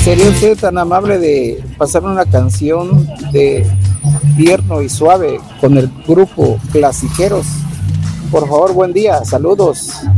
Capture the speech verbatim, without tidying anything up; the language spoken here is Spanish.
¿Sería usted tan amable de pasarme una canción de Tierno y Suave con el grupo Clasiqueros? Por favor, buen día, saludos.